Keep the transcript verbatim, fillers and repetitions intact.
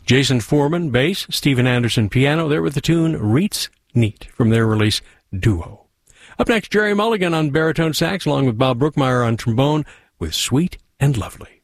Jason Foreman, bass, Steven Anderson, piano. There with the tune Reets Neat from their release Duo. Up next, Jerry Mulligan on baritone sax, along with Bob Brookmeyer on trombone, with Sweet and Lovely.